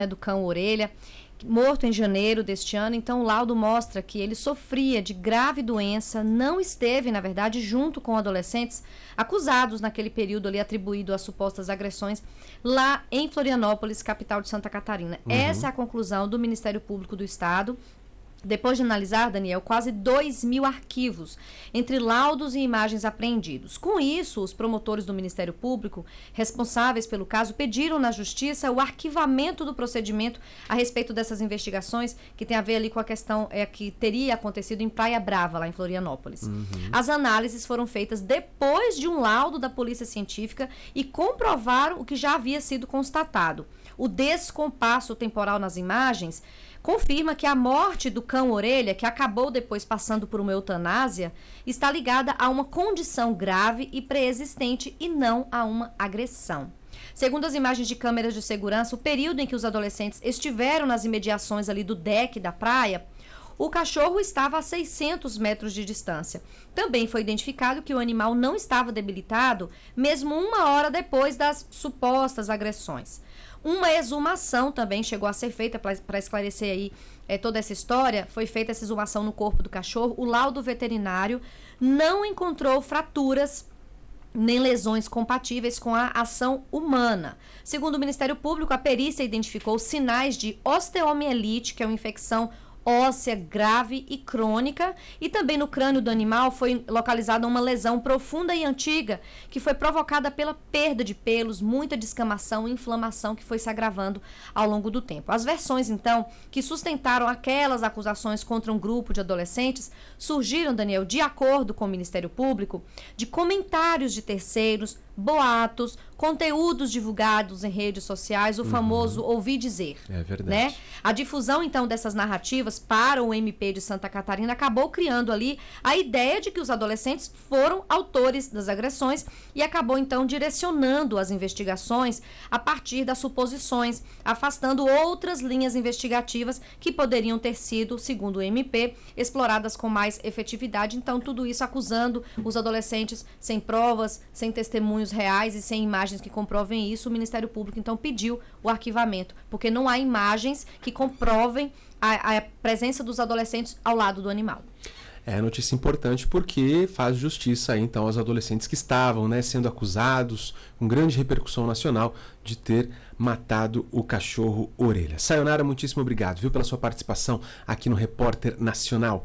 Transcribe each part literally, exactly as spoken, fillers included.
do cão orelha, morto em janeiro deste ano. Então o laudo mostra que ele sofria de grave doença, não esteve, na verdade, junto com adolescentes acusados naquele período ali, atribuído a supostas agressões lá em Florianópolis, capital de Santa Catarina. Uhum. Essa é a conclusão do Ministério Público do Estado. Depois de analisar, Daniel, quase dois mil arquivos, entre laudos e imagens apreendidos. Com isso, os promotores do Ministério Público, responsáveis pelo caso, pediram na Justiça o arquivamento do procedimento a respeito dessas investigações, que tem a ver ali com a questão é, que teria acontecido em Praia Brava, lá em Florianópolis. Uhum. As análises foram feitas depois de um laudo da Polícia Científica e comprovaram o que já havia sido constatado. O descompasso temporal nas imagens confirma que a morte do cão-orelha, que acabou depois passando por uma eutanásia, está ligada a uma condição grave e pré-existente e não a uma agressão. Segundo as imagens de câmeras de segurança, o período em que os adolescentes estiveram nas imediações ali do deck da praia, o cachorro estava a seiscentos metros de distância. Também foi identificado que o animal não estava debilitado, mesmo uma hora depois das supostas agressões. Uma exumação também chegou a ser feita para esclarecer aí é, toda essa história. Foi feita essa exumação no corpo do cachorro. O laudo veterinário não encontrou fraturas nem lesões compatíveis com a ação humana. Segundo o Ministério Público, a perícia identificou sinais de osteomielite, que é uma infecção óssea grave e crônica, e também no crânio do animal foi localizada uma lesão profunda e antiga que foi provocada pela perda de pelos, muita descamação e inflamação que foi se agravando ao longo do tempo. As versões, então, que sustentaram aquelas acusações contra um grupo de adolescentes surgiram, Daniel, de acordo com o Ministério Público, de comentários de terceiros, boatos, conteúdos divulgados em redes sociais, o uhum. famoso ouvir dizer. É verdade. Né? A difusão, então, dessas narrativas para o M P de Santa Catarina acabou criando ali a ideia de que os adolescentes foram autores das agressões e acabou, então, direcionando as investigações a partir das suposições, afastando outras linhas investigativas que poderiam ter sido, segundo o M P, exploradas com mais efetividade. Então, tudo isso acusando os adolescentes sem provas, sem testemunhos reais e sem imagens que comprovem isso. O Ministério Público, então, pediu o arquivamento, porque não há imagens que comprovem a, a presença dos adolescentes ao lado do animal. É notícia importante porque faz justiça aí, então, aos adolescentes que estavam, né, sendo acusados, com grande repercussão nacional, de ter matado o cachorro orelha. Sayonara, muitíssimo obrigado, viu, pela sua participação aqui no Repórter Nacional.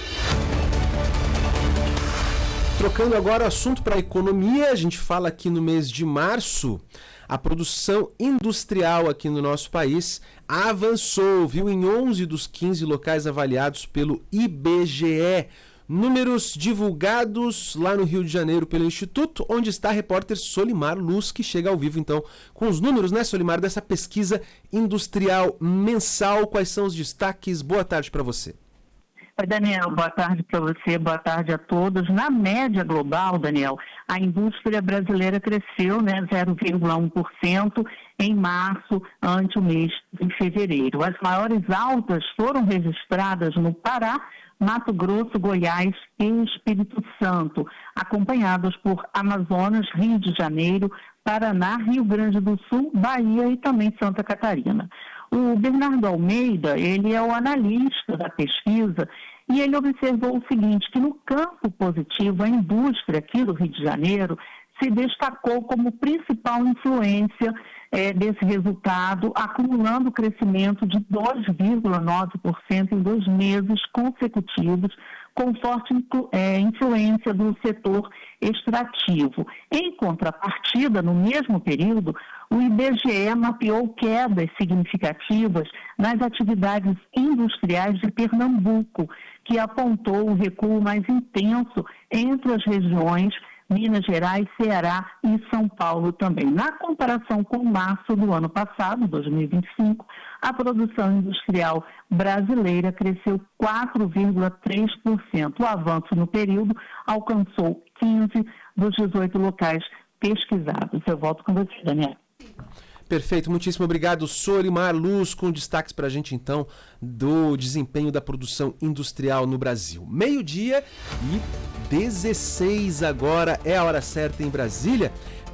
Trocando agora o assunto para a economia, a gente fala aqui no mês de março, a produção industrial aqui no nosso país avançou, viu, em onze dos quinze locais avaliados pelo I B G E. Números divulgados lá no Rio de Janeiro pelo Instituto, onde está a repórter Solimar Luz, que chega ao vivo, então, com os números, né, Solimar, dessa pesquisa industrial mensal. Quais são os destaques? Boa tarde para você. Oi, Daniel, boa tarde para você, boa tarde a todos. Na média global, Daniel, a indústria brasileira cresceu, né, zero vírgula um por cento em março, ante o mês de fevereiro. As maiores altas foram registradas no Pará, Mato Grosso, Goiás e Espírito Santo, acompanhadas por Amazonas, Rio de Janeiro, Paraná, Rio Grande do Sul, Bahia e também Santa Catarina. O Bernardo Almeida, ele é o analista da pesquisa e ele observou o seguinte, que no campo positivo, a indústria aqui do Rio de Janeiro se destacou como principal influência é, desse resultado, acumulando crescimento de dois vírgula nove por cento em dois meses consecutivos, com forte é, influência do setor extrativo. Em contrapartida, no mesmo período, o I B G E mapeou quedas significativas nas atividades industriais de Pernambuco, que apontou o recuo mais intenso entre as regiões Minas Gerais, Ceará e São Paulo também. Na comparação com março do ano passado, dois mil e vinte e cinco, a produção industrial brasileira cresceu quatro vírgula três por cento. O avanço no período alcançou quinze dos dezoito locais pesquisados. Eu volto com você, Daniel. Perfeito, muitíssimo obrigado, Solimar Luz, com destaques para a gente, então, do desempenho da produção industrial no Brasil. Meio-dia e dezesseis agora, é a hora certa em Brasília.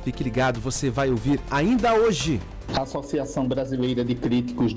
Fique ligado, você vai ouvir ainda hoje. A Associação Brasileira de Críticos